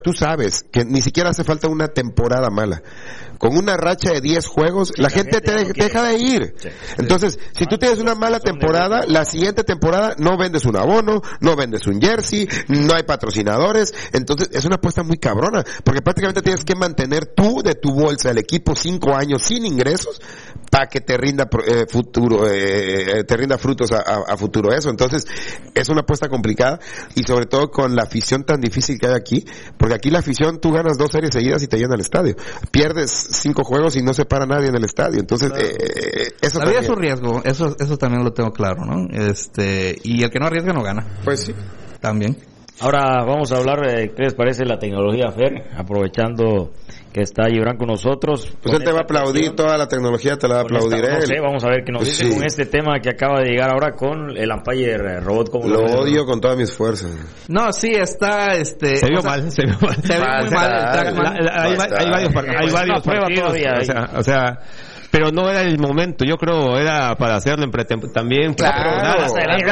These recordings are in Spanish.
Tú sabes que ni siquiera hace falta una temporada mala. Con una racha de 10 juegos, la gente te deja de ir. Sí. Entonces, si tú tienes una mala temporada, la siguiente temporada no vendes un abono, no vendes un jersey, no hay patrocinadores. Entonces, es una apuesta muy cabrona, porque prácticamente tienes que mantener tú de tu bolsa el equipo 5 años sin ingresos para que te rinda te rinda frutos a futuro eso. Entonces, es una apuesta complicada, y sobre todo con la afición tan difícil que hay aquí, porque aquí la afición, tú ganas 2 series seguidas y te llena el estadio. Pierdes 5 juegos y no se para nadie en el estadio. Entonces, claro. Eso la vida es un riesgo, eso también lo tengo claro, ¿no? Y el que no arriesga no gana. Pues sí. También. Ahora vamos a hablar de qué les parece la tecnología, Fer, aprovechando que está Gibran con nosotros. Pues él te va a aplaudir, toda la tecnología te la va a aplaudir él. No sé, vamos a ver qué nos dice con este tema que acaba de llegar ahora con el Umpire Robot. Como lo odio con todas mis fuerzas. No, sí, está Se vio mal. Se ve muy mal. Hay varios partidos. O sea, pero no era el momento, yo creo era para hacerlo en pretemporada también. Claro,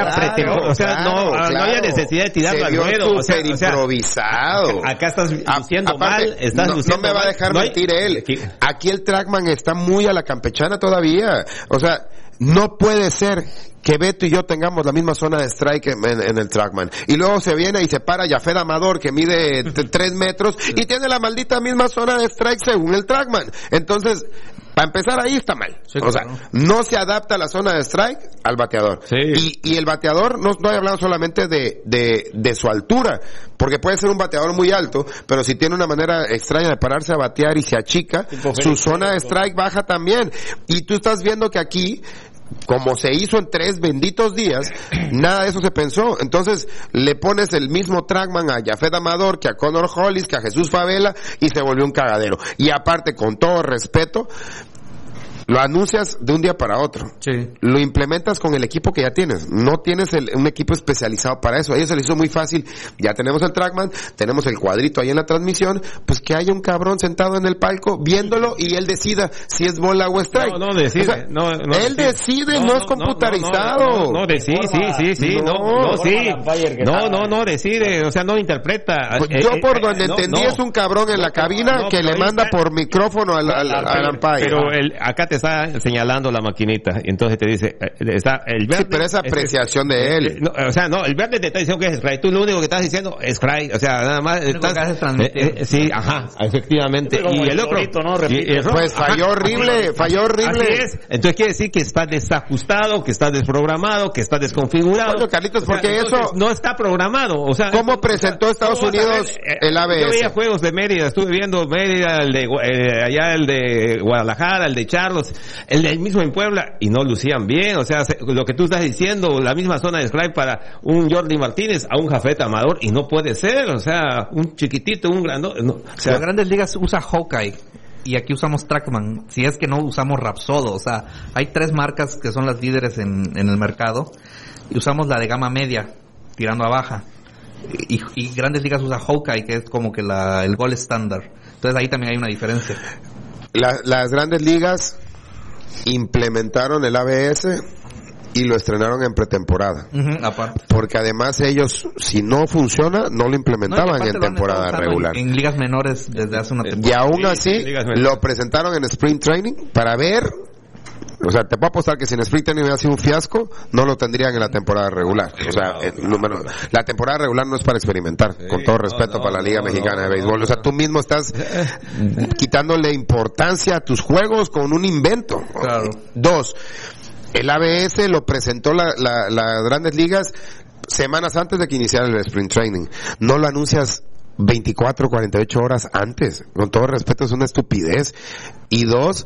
o sea, no había necesidad de tirarlo al ruedo. O sea, improvisado. Acá estás luciendo mal, luciendo no me va a dejar mentir él. Aquí el Trackman está muy a la campechana todavía. O sea, no puede ser que Beto y yo tengamos la misma zona de strike en el Trackman. Y luego se viene y se para Jafet Amador, que mide 3 metros, y tiene la maldita misma zona de strike según el Trackman. Entonces, para empezar ahí está mal. Sí, o sea, no se adapta la zona de strike al bateador. Sí. Y el bateador, no estoy hablando solamente de su altura, porque puede ser un bateador muy alto, pero si tiene una manera extraña de pararse a batear y se achica, su zona de strike baja también. Y tú estás viendo que aquí, como se hizo en 3 benditos días, nada de eso se pensó. Entonces le pones el mismo Trackman a Jafet Amador, que a Connor Hollis, que a Jesús Favela, y se volvió un cagadero. Y aparte, con todo respeto, lo anuncias de un día para otro. Sí. Lo implementas con el equipo que ya tienes. No tienes un equipo especializado para eso. A ellos se les hizo muy fácil. Ya tenemos el Trackman, tenemos el cuadrito ahí en la transmisión. Pues que haya un cabrón sentado en el palco viéndolo y él decida si es bola o strike. No decide. O sea, él decide, no es computarizado. No decide, sí. No decide. O sea, no interpreta. Pues yo por donde entendí es un cabrón en la cabina que le manda por micrófono al umpire. Pero acá te está señalando la maquinita y entonces te dice está el verde. Sí, pero es apreciación de él. El verde te está diciendo que es strike. Tú lo único que estás diciendo es strike. O sea, nada más estás sí, efectivamente. Y el otro pues falló horrible. Así es. Entonces quiere decir que está desajustado, que está desprogramado, que está desconfigurado. Bueno, Carlitos, porque eso no está programado. O sea, ¿cómo presentó Estados Unidos el ABS? Yo veía juegos de Mérida, estuve viendo Mérida, el de Guadalajara, el de Charlos, el del mismo en Puebla, y no lucían bien. O sea, lo que tú estás diciendo, la misma zona de strike para un Jordi Martínez a un Jafet Amador, y no puede ser. O sea, un chiquitito, un grande. No, o sea, las Grandes Ligas usa Hawkeye y aquí usamos Trackman, si es que no usamos Rapsodo. O sea, hay 3 marcas que son las líderes en el mercado y usamos la de gama media tirando a baja, y Grandes Ligas usa Hawkeye, que es como que el gol estándar. Entonces ahí también hay una diferencia. Las Grandes Ligas implementaron el ABS y lo estrenaron en pretemporada. Aparte. Porque además ellos, si no funciona, no lo implementaban en temporada regular. En ligas menores desde hace una temporada. Y aún así, lo presentaron en Spring Training para ver. O sea, te puedo apostar que si en Spring Training hubiera sido un fiasco, no lo tendrían en la temporada regular. O sea, la temporada regular no es para experimentar, con todo respeto para la Liga Mexicana de Béisbol. O sea, tú mismo estás quitándole importancia a tus juegos con un invento. Claro. 2, el ABS lo presentó las Grandes Ligas semanas antes de que iniciara el Spring Training. No lo anuncias 24, 48 horas antes. Con todo respeto, es una estupidez. Y 2,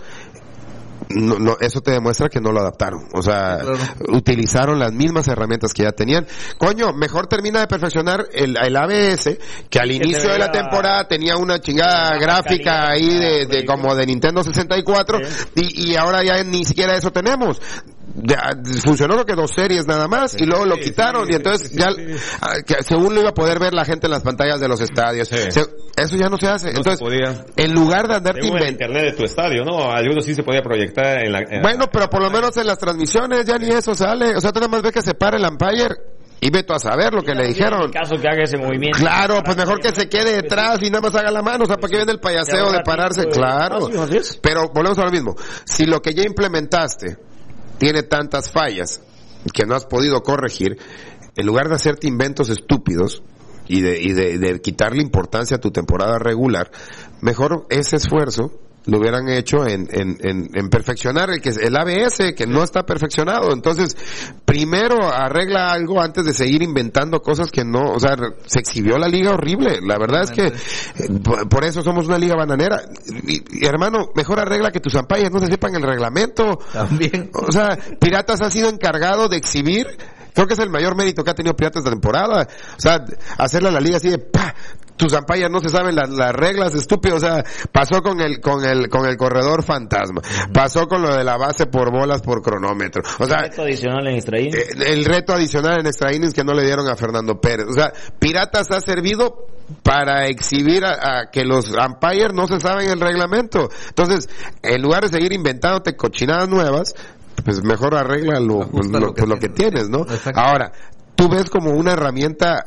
no, eso te demuestra que no lo adaptaron. O sea, utilizaron las mismas herramientas que ya tenían. Coño, mejor termina de perfeccionar el ABS, que al inicio de la temporada tenía una chingada gráfica ahí de como de Nintendo 64, y ahora ya ni siquiera eso tenemos. Funcionó lo que 2 series nada más, y luego lo quitaron, y entonces según lo iba a poder ver la gente en las pantallas de los estadios. Eso ya no se hace. Entonces, en lugar de andarte inventando internet de tu estadio, ¿no? Algunos sí se podía proyectar bueno, pero por lo menos en las transmisiones ya ni eso sale. O sea, tú nada más ves que se para el umpire Y Beto a saber lo que le dijeron. En caso que haga ese movimiento. Claro, pues mejor que se quede detrás y nada más haga la mano. O sea, ¿para qué viene el payaseo de pararse? Claro. Pero volvemos a lo mismo. Si lo que ya implementaste tiene tantas fallas que no has podido corregir, en lugar de hacerte inventos estúpidos y de quitarle importancia a tu temporada regular, mejor ese esfuerzo lo hubieran hecho en perfeccionar el ABS, que no está perfeccionado. Entonces, primero arregla algo antes de seguir inventando cosas que no, o sea, se exhibió la liga horrible. La verdad es que por eso somos una liga bananera. Y hermano, mejor arregla que tus umpires no se sepan el reglamento. También. O sea, Piratas ha sido encargado de exhibir. Creo que es el mayor mérito que ha tenido Piratas esta temporada. O sea, hacerle a la liga así de ¡pah! Tus umpires no se saben las reglas, estúpido. O sea, pasó con el corredor fantasma. Pasó con lo de la base por bolas por cronómetro. O sea, el reto adicional en extra innings. El reto adicional en extra innings que no le dieron a Fernando Pérez. O sea, Piratas ha servido para exhibir a que los umpires no se saben el reglamento. Entonces, en lugar de seguir inventándote cochinadas nuevas, pues mejor arregla lo que tienes, ¿no? Exacto. Ahora, tú ves como una herramienta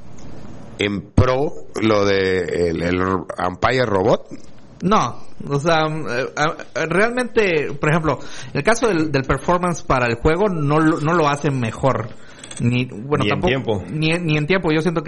en pro lo de el umpire robot. No, o sea, realmente, por ejemplo, el caso del performance para el juego no lo hace mejor. Ni en tiempo. Ni en tiempo. Yo siento que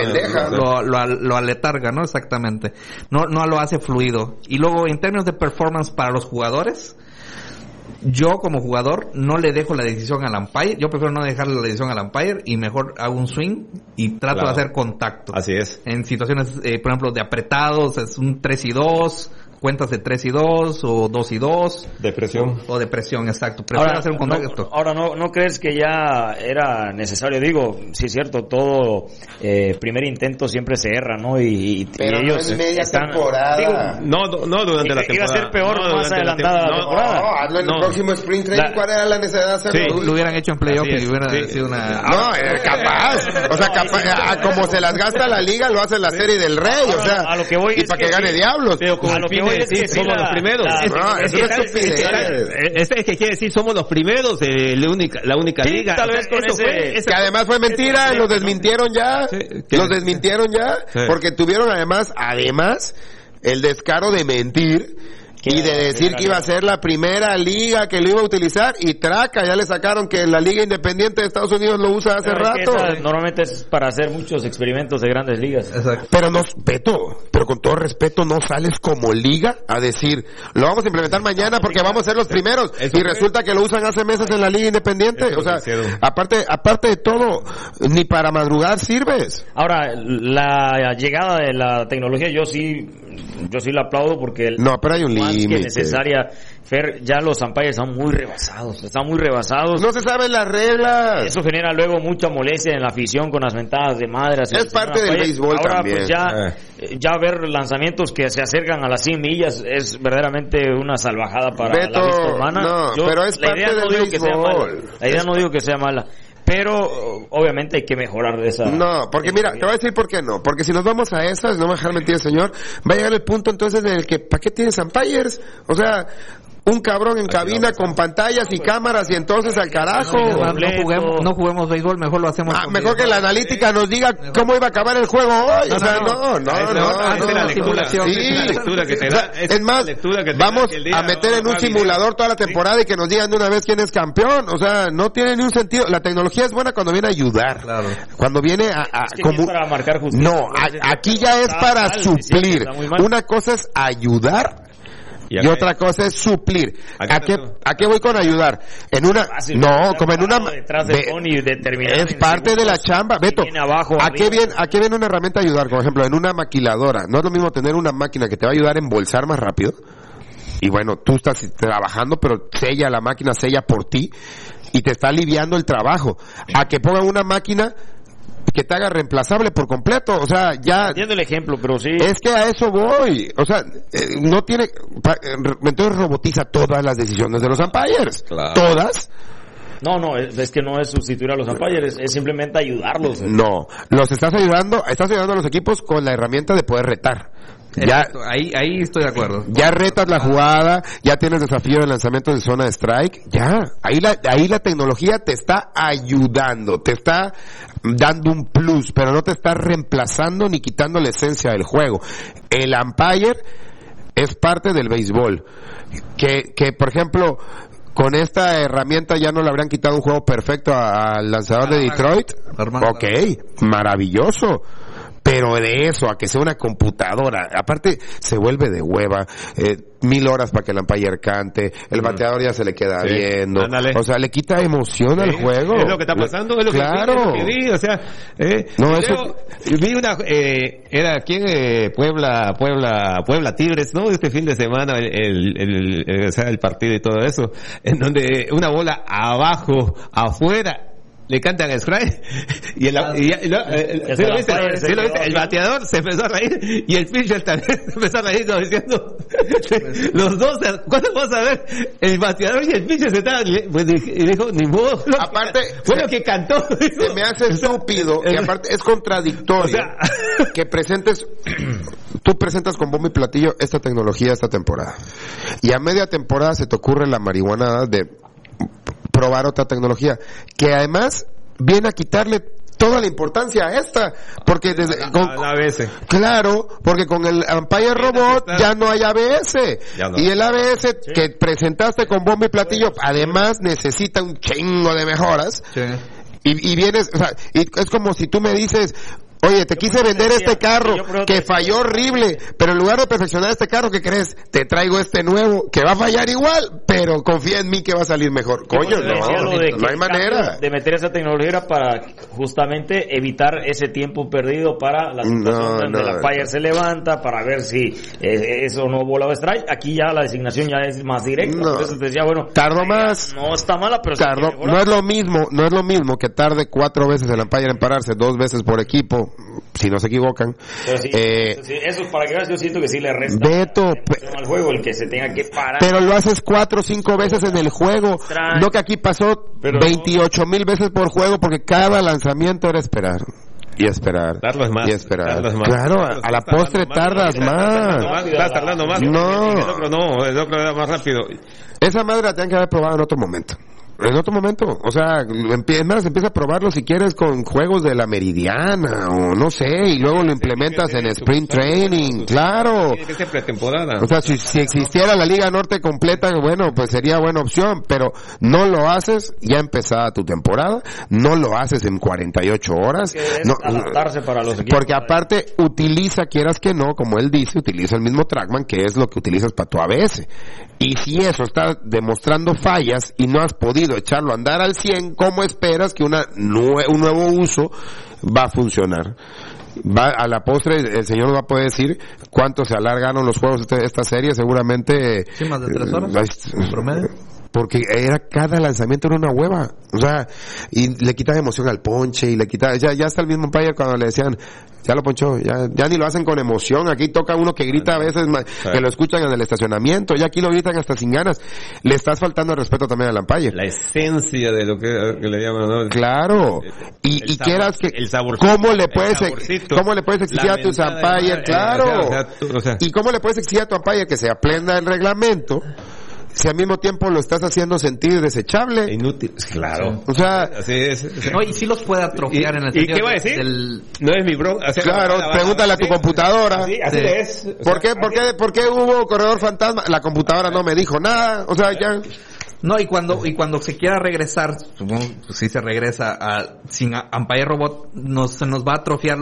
lo aletarga, ¿no? Exactamente. No lo hace fluido. Y luego, en términos de performance para los jugadores, yo como jugador no le dejo la decisión al umpire. Yo prefiero no dejarle la decisión al umpire y mejor hago un swing y trato de hacer contacto. Así es. En situaciones, por ejemplo, de apretados, es un 3-2, cuentas de 3-2 o 2-2. De presión. O de presión, exacto. Prefiero hacer un contacto. Ahora, ¿no crees que ya era necesario? Digo, sí es cierto, todo primer intento siempre se erra, ¿no? Pero y ellos no en media temporada. Digo, no durante la temporada. Iba a ser peor más adelantada la temporada. No, hazlo en el próximo Spring Training. ¿Cuál era la necesidad de hacerlo? Sí, lo hubieran hecho en playoff y hubiera sido una... No, capaz. O sea, capaz, como se las gasta la liga, lo hace la Serie del Rey. O sea, a lo que voy y para que gane Diablos. Pero a lo que voy es que somos los primeros. Es que quiere decir somos los primeros, la única liga. Tal vez con ese que además fue mentira, lo desmintieron ya. Los desmintieron ya, porque tuvieron además el descaro de mentir y de decir que iba a ser la primera liga que lo iba a utilizar, y traca, ya le sacaron que la liga independiente de Estados Unidos lo usa hace rato. Normalmente es para hacer muchos experimentos de grandes ligas. Exacto. Pero pero con todo respeto, no sales como liga a decir, lo vamos a implementar mañana porque vamos a ser los primeros, y resulta que lo usan hace meses en la liga independiente. O sea, aparte de todo, ni para madrugar sirves. Ahora, la llegada de la tecnología, yo sí la aplaudo porque no, pero hay un límite. Que necesaria. Fer, ya los umpires están muy rebasados. No se saben las reglas. Eso genera luego mucha molestia en la afición con las mentadas de madre. Es parte del béisbol. Ahora, también. Pues ya ver lanzamientos que se acercan a las 100 millas es verdaderamente una salvajada para Beto, la vista humana. No, pero es parte del béisbol. La idea no digo que sea mala. Pero obviamente hay que mejorar esa. No, porque mira, te voy a decir por qué no. Porque si nos vamos a esas, no me dejar mentir el señor, va a llegar el punto entonces en el que, ¿para qué tienes umpires? O sea, un cabrón en cabina con pantallas y cámaras, y entonces al carajo. No juguemos béisbol, mejor lo hacemos. Mejor que la analítica nos diga cómo iba a acabar el juego hoy. O sea, no. La lectura que te da. Es más, vamos a meter en un simulador toda la temporada y que nos digan de una vez quién es campeón. O sea, no tiene ni un sentido. La tecnología es buena cuando viene a ayudar. Claro. Cuando viene como para marcar justicia. No, aquí ya es para suplir. Una cosa es ayudar y otra cosa es suplir. ¿A qué voy con ayudar? En una, como en una, es parte de la chamba. Beto, ¿a qué viene una herramienta a ayudar? Por ejemplo, en una maquiladora, no es lo mismo tener una máquina que te va a ayudar a embolsar más rápido. Y bueno, tú estás trabajando, pero la máquina sella por ti y te está aliviando el trabajo. A que pongan una máquina que te haga reemplazable por completo. O sea, ya... Entiendo el ejemplo, pero sí... Es que a eso voy. O sea, no tiene... Entonces robotiza todas las decisiones de los umpires. Claro. Todas. No, es que no es sustituir a los umpires, es simplemente ayudarlos. No, estás ayudando a los equipos con la herramienta de poder retar. Ya, ahí estoy de acuerdo. ya retas la jugada, ya tienes desafío de lanzamiento de zona de strike, ya. Ahí la tecnología te está ayudando, te está dando un plus, pero no te está reemplazando ni quitando la esencia del juego. El umpire es parte del béisbol. Que por ejemplo, con esta herramienta ya no le habrían quitado un juego perfecto al lanzador de Detroit. Ok, maravilloso. Pero de eso a que sea una computadora, aparte se vuelve de hueva, 1000 horas para que el umpire cante, el bateador ya se le queda viendo, ándale. O sea, le quita emoción al juego. Es lo que está pasando, es lo claro. que vi, o sea, no, luego, vi una, era aquí en Puebla Tigres, ¿no? Este fin de semana, o sea, el partido y todo eso, en donde una bola abajo, afuera, le cantan a Strike y el bateador se empezó a reír y el pitcher también se empezó a reír, diciendo los dos, ¿cuándo vamos a ver? El bateador y el pitcher se estaban, pues dijo, ni modo, aparte fue lo que cantó, se me hace estúpido y aparte es contradictorio, o sea, que tú presentas con bombo y platillo esta tecnología esta temporada y a media temporada se te ocurre la marihuana de probar otra tecnología que además viene a quitarle toda la importancia a esta, porque desde la ABS. Claro, porque con el umpire robot ya no hay ABS. No. Y el ABS que presentaste con bombo y platillo además necesita un chingo de mejoras. Sí. Y vienes, o sea, y es como si tú me dices, oye, te quise vender este carro que falló horrible, pero en lugar de perfeccionar este carro, ¿qué crees? Te traigo este nuevo que va a fallar igual, pero confía en mí que va a salir mejor. Coño, no hay manera. De meter esa tecnología para justamente evitar ese tiempo perdido para la situación donde la fire se levanta, para ver si eso no bola o strike. Aquí ya la designación ya es más directa. Entonces te decía, bueno, tardo más. No está mala, pero no es lo mismo que tarde 4 veces el umpire en pararse, 2 veces por equipo, si no se equivocan. Sí, eso para que veas, yo siento que sí le resta al juego el que se tenga que parar. Pero lo haces 4 o 5 veces en el juego, no que aquí pasó 28,000 veces por juego, porque cada lanzamiento era esperar. Y esperar. Tardas más. Y esperar. Más. Claro, a la postre tardas más. Estás tardando más. No. El otro era más rápido. Esa madre la tienen que haber probado en otro momento. O sea, empieza a probarlo si quieres con juegos de la Meridiana o no sé, y luego lo implementas en Sprint Training, claro. Tiene que ser pretemporada. O sea, si existiera la Liga Norte completa, bueno, pues sería buena opción, pero no lo haces ya empezada tu temporada, no lo haces en 48 horas. No, adaptarse para los equipos. Porque aparte utiliza, quieras que no, como él dice, utiliza el mismo TrackMan, que es lo que utilizas para tu ABS. Y si eso está demostrando fallas y no has podido echarlo a andar al 100, ¿cómo esperas que un nuevo uso va a funcionar? A la postre el señor nos va a poder decir cuánto se alargaron los juegos de esta serie, seguramente. Sí, más de 3 horas. Promedio. Porque cada lanzamiento era una hueva, o sea, y le quitaba emoción al ponche, y le quitaba, ya está el mismo umpire cuando le decían, ya lo ponchó, ya ni lo hacen con emoción, aquí toca uno que grita a veces, que lo escuchan en el estacionamiento, ya aquí lo gritan hasta sin ganas, le estás faltando el respeto también al umpire. La esencia de lo que le llaman, ¿no? Claro, y quieras que, ¿cómo le puedes exigir a tu umpire? Claro, y cómo le puedes exigir a tu umpire que se aprenda el reglamento, si al mismo tiempo lo estás haciendo sentir desechable. Inútil, claro. O sea, así es. No, y sí los puede atrofiar en el sentido. ¿Y qué va a decir? No es mi bro. Claro, pregúntale a tu computadora. Sí, así es. ¿Por qué hubo corredor fantasma? La computadora no me dijo nada. O sea, ya. No, y cuando se quiera regresar, supongo que si se regresa sin umpire robot, se nos va a atrofiar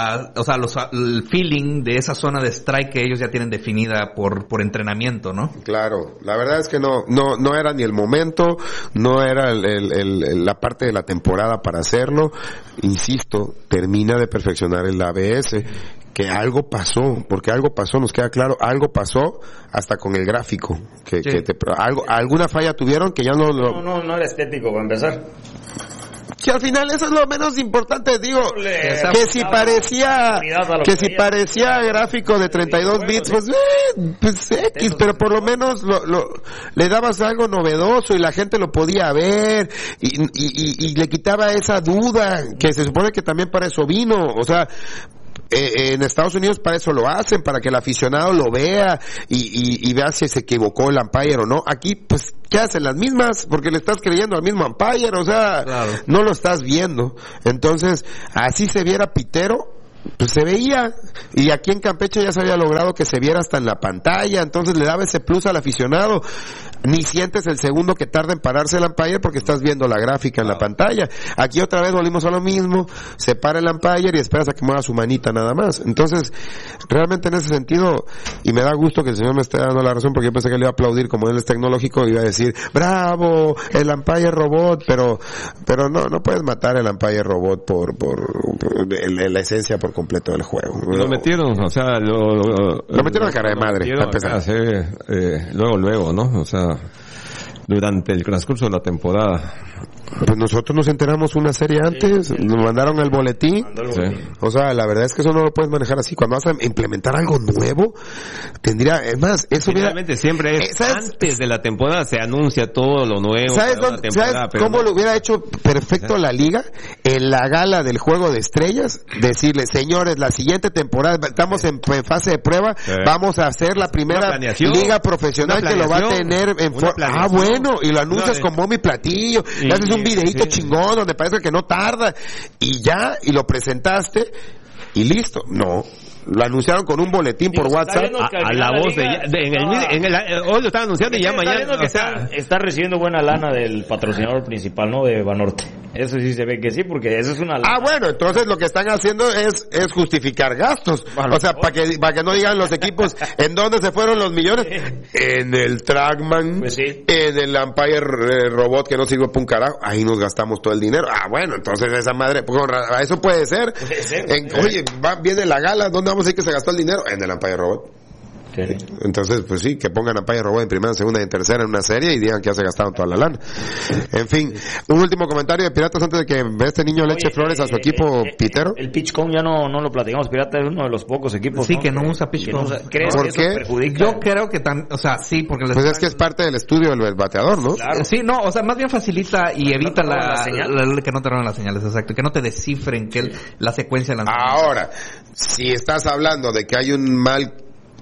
el feeling de esa zona de strike que ellos ya tienen definida por entrenamiento, ¿no? Claro, la verdad es que no era ni el momento, no era la parte de la temporada para hacerlo. Insisto, termina de perfeccionar el ABS. Que algo pasó, porque algo pasó, nos queda claro, algo pasó hasta con el gráfico, alguna falla tuvieron que ya no era estético para empezar. Que al final eso es lo menos importante, digo, que si parecía gráfico de 32 bits, pues X, pero por lo menos le dabas algo novedoso y la gente lo podía ver y le quitaba esa duda que se supone que también para eso vino, o sea, En Estados Unidos para eso lo hacen, para que el aficionado lo vea y vea si se equivocó el umpire o no. Aquí, pues, ¿qué hacen? Las mismas, porque le estás creyendo al mismo umpire, o sea, claro, no lo estás viendo. Entonces, así se viera pitero, pues se veía, y aquí en Campeche ya se había logrado que se viera hasta en la pantalla, entonces le daba ese plus al aficionado. Ni sientes el segundo que tarda en pararse el umpire porque estás viendo la gráfica en la pantalla. Aquí otra vez volvimos a lo mismo, se para el umpire y esperas a que mueva su manita nada más. Entonces, realmente en ese sentido, y me da gusto que el señor me esté dando la razón, porque yo pensé que le iba a aplaudir, como él es tecnológico, y iba a decir, bravo, el umpire robot, pero no puedes matar el umpire robot por la esencia por completo del juego. Lo metieron, o sea, lo metieron a cara de madre, a pesar. Luego, ¿no? O sea, durante el transcurso de la temporada. Pues nosotros nos enteramos una serie antes, nos mandaron el boletín. Sí. O sea, la verdad es que eso no lo puedes manejar así. Cuando vas a implementar algo nuevo, es más, eso finalmente siempre es antes de la temporada se anuncia todo lo nuevo. ¿Sabes cómo lo hubiera hecho perfecto la liga? En la gala del Juego de Estrellas, decirle, señores, la siguiente temporada, estamos en fase de prueba, vamos a hacer la primera liga profesional que lo va a tener en forma. Bueno, y lo anuncias con bombo y platillo, y haces un videíto chingón donde parece que no tarda, y lo presentaste, y listo. No. Lo anunciaron con un boletín por WhatsApp a la voz hoy lo están anunciando y ya mañana está recibiendo buena lana del patrocinador principal, ¿no? De Banorte. Eso sí se ve que sí, porque eso es una lana. Bueno, entonces lo que están haciendo es justificar gastos. O sea, para que no digan los equipos en dónde se fueron los millones. En el Trackman, pues sí, en el Umpire Robot que no sirve para un carajo, ahí nos gastamos todo el dinero. Bueno, entonces esa madre, pues, eso puede ser. Oye, viene la gala, ¿dónde vamos a decir que se gastó el dinero? En el Umpire Robot. Sí. Entonces, pues sí, que pongan Umpire Robot en primera, segunda y en tercera en una serie y digan que ya se gastaron toda la lana. En fin, un último comentario de Piratas antes de que este niño le eche flores a su equipo pitero. El PitchCom ya no lo platicamos. Piratas es uno de los pocos equipos, sí, ¿no? Que no usa PitchCom. ¿Crees ¿por que qué? Eso perjudica? Yo creo que sí, porque pues es que es parte del estudio del bateador, ¿no? Claro. Sí, no, o sea, más bien facilita y evita que no te roben las señales, exacto, que no te descifren la secuencia de lanzamiento. Ahora, si estás hablando de que hay un mal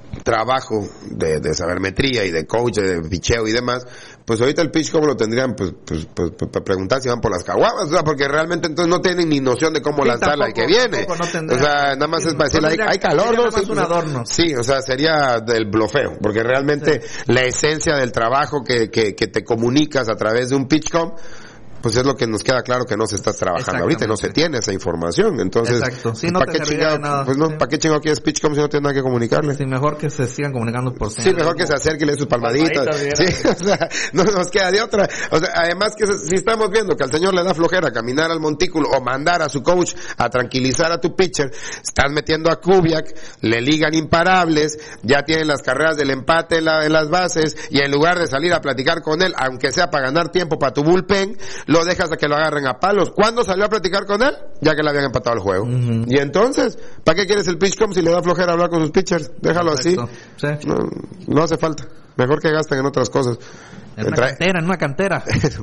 trabajo de sabermetría y de coach, de picheo y demás, pues ahorita el pitch como lo tendrían, pues preguntar si van por las caguamas, o sea, porque realmente entonces no tienen ni noción de cómo lanzarla y que viene. No, o sea, nada más es para decirle, hay calor, ¿no? Sí, un adorno. Sí, o sea, sería del blofeo, porque realmente la esencia del trabajo que te comunicas a través de un pitchcom, pues es lo que nos queda claro que no se está trabajando ahorita y no se tiene esa información. Entonces, sí, no ¿para qué chingado? Pues no, ¿para qué chingado quieres pitchcom si no tiene nada que comunicarle? Sí, mejor que se sigan comunicando por señales. Sí, mejor que se acerque y le dé sus palmaditas. Sí, o sea, no nos queda de otra. O sea, además que si estamos viendo que al señor le da flojera caminar al montículo o mandar a su coach a tranquilizar a tu pitcher, estás metiendo a Kubiak, le ligan imparables, ya tienen las carreras del empate en las bases, y en lugar de salir a platicar con él, aunque sea para ganar tiempo para tu bullpen, lo dejas a que lo agarren a palos. ¿Cuándo salió a platicar con él? Ya que le habían empatado el juego. Uh-huh. Y entonces, ¿para qué quieres el pitchcom si le da flojera hablar con sus pitchers? Déjalo así. Sí. No hace falta. Mejor que gasten en otras cosas. En una cantera.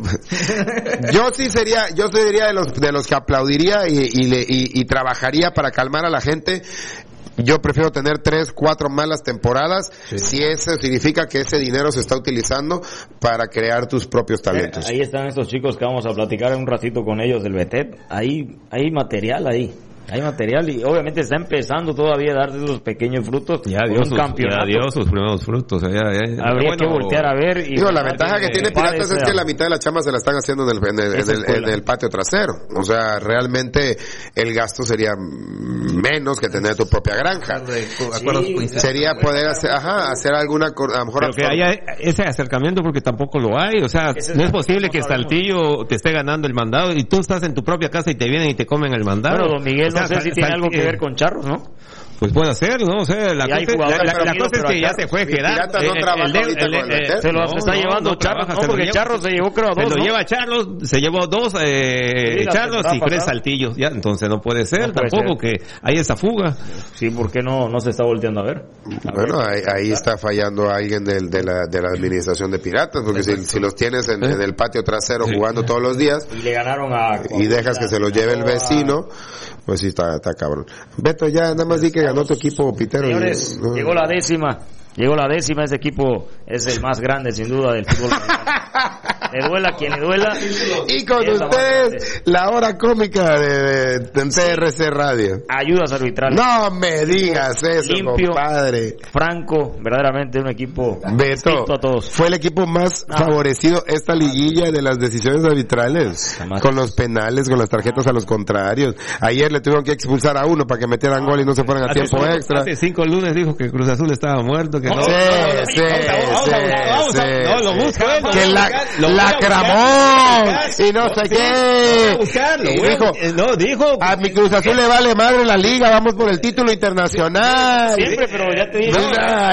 Yo sería de los que aplaudiría y trabajaría para calmar a la gente. Yo prefiero tener 3, 4 malas temporadas, si eso significa que ese dinero se está utilizando para crear tus propios talentos. Ahí están estos chicos que vamos a platicar un ratito con ellos del BETEP. Hay material ahí. Hay material y obviamente está empezando todavía a darse esos pequeños frutos. Ya dio sus primeros frutos. Habría que voltear a ver. Y la ventaja que tiene Piratas es que la mitad de la chamba se la están haciendo en el patio trasero. O sea, realmente el gasto sería menos que tener tu propia granja. Sería poder hacer alguna, a lo mejor. Pero que haya ese acercamiento porque tampoco lo hay. O sea, no es posible que Saltillo te esté ganando el mandado y tú estás en tu propia casa y te vienen y te comen el mandado. Bueno, don Miguel, no sé si tiene algo que ver con Charros, ¿no? Pues puede hacer, ¿no? O sea, la cosa es que ya se fue quedar. Se los está llevando Charlos, no, porque Charlos se llevó creo a 2, se lo lleva Charlos, se llevó 2 Charlos y 3 Saltillos, ya, entonces no puede ser tampoco que hay esa fuga. Sí, ¿por qué no se está volteando a ver? Bueno, ahí está fallando alguien de la administración de Piratas, porque si los tienes en el patio trasero jugando todos los días y le ganaron y dejas que se los lleve el vecino, pues sí está cabrón. Beto, ya nada más di que ganó tu equipo, Pitero. Señores, llegó la 10ª, ese equipo es el más grande sin duda del fútbol. Le duela quien le duela. Y con ustedes, la hora cómica de TRC Radio. Ayudas arbitrales. No me digas eso, limpio, compadre. Franco, verdaderamente un equipo Beto, a todos. Fue el equipo más favorecido esta liguilla de las decisiones arbitrales. Con los penales, con las tarjetas a los contrarios. Ayer le tuvieron que expulsar a uno para que metieran gol y no se fueran a tiempo extra. Hace 5 lunes dijo que Cruz Azul estaba muerto. Que no, lo busco, que la cramó y no sé qué. Dijo a mi Cruz Azul le vale madre la liga, vamos por el título internacional. Siempre, pero ya te digo.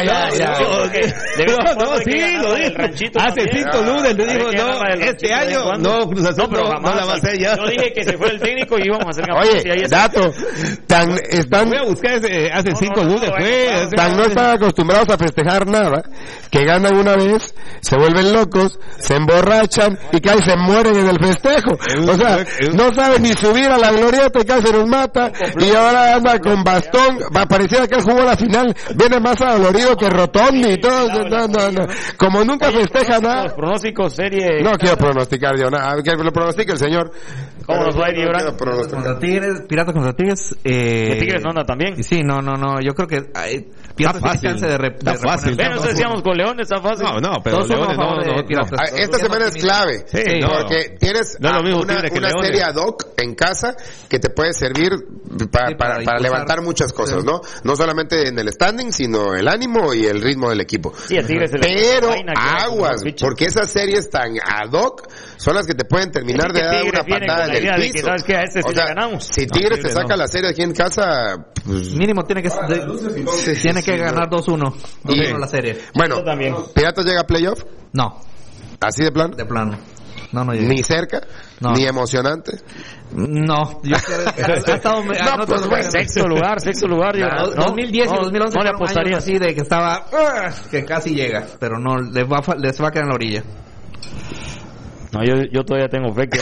Lo dijo. Hace 5 lunes te dijo, no, este año no, Cruz Azul no la va a hacer ya. Yo dije que se fue el técnico y íbamos a hacer Oye, dato, voy a buscar hace 5 lunes no están acostumbrados a festejar nada, que ganan una vez, se vuelven locos, se emborrachan y casi se mueren en el festejo. O sea, no saben ni subir a la glorieta y casi nos mata, y ahora anda con bastón, pareciera que él jugó la final, viene más adolorido que Rotondi y todo. No. Como nunca festeja nada. Los pronósticos, serie. No quiero pronosticar yo nada, que lo pronostique el señor. ¿Cómo nos va a ir, Iván? Contra Tigres, Piratas contra Tigres. ¿Que Tigres no anda también? Sí, no, yo creo que Piratas tiene chance de fácil. Pero decíamos con León está fácil. No, pero León no. Esta semana es clave, porque tienes una serie ad hoc en casa que te puede servir para levantar muchas cosas, ¿no? No solamente en el standing, sino el ánimo y el ritmo del equipo. Sí, a Tigres pero aguas, porque esas series tan ad hoc son las que te pueden terminar de dar una patada en el piso. ¿Sabes qué? A este sí le ganamos. Si Tigres te saca la serie aquí en casa, pues mínimo tiene que ganar 2-1 la serie. Bueno, ¿Piratas llega a playoff? No. ¿Así de plano? De plano. No llega. ¿Ni cerca? No. ¿Ni emocionante? No, yo he estado sexto lugar. 2010 y 2011 no le apostaría así de que estaba que casi llega, pero no les va a quedar en la orilla. No, yo todavía tengo fe que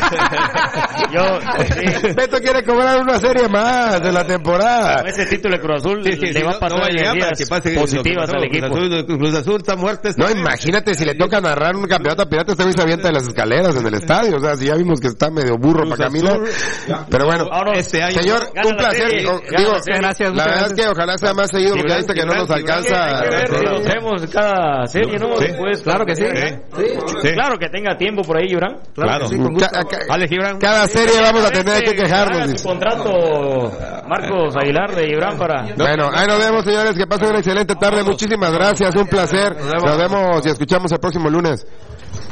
sí. Beto quiere cobrar una serie más de la temporada. Ese título de Cruz Azul le va a pasar positivas al equipo. Cruz Azul está muerto. No, imagínate si le toca narrar un campeonato a Piratas, también se avienta de las escaleras en el estadio. O sea, si ya vimos que está medio burro para caminar. Pero bueno, señor, un placer. Gracias. La verdad es que ojalá sea más seguido, porque ya viste que no nos alcanza. Nos vemos cada serie, ¿no? Claro que sí. Claro que tenga tiempo por ahí, Gibran. Claro. Sí, con gusto. Cada serie vamos a tener que quejarnos. Su contrato Marcos Aguilar de Gibran para... Bueno, ahí nos vemos, señores. Que pasen una excelente tarde. Muchísimas gracias. Un placer. Nos vemos y escuchamos el próximo lunes.